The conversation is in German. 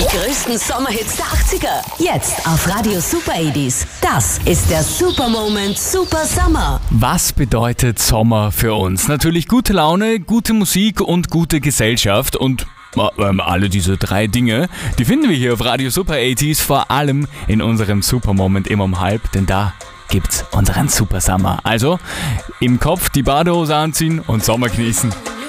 größten Sommerhits der 80er. Jetzt auf Radio Super 80s. Das ist der Super Moment Super Summer. Was bedeutet Sommer für uns? Natürlich gute Laune, gute Musik und gute Gesellschaft und alle diese 3 Dinge, die finden wir hier auf Radio Super 80s, vor allem in unserem Super Moment immer um halb, denn da gibt's unseren Super Summer. Also im Kopf die Badehose anziehen und Sommer genießen.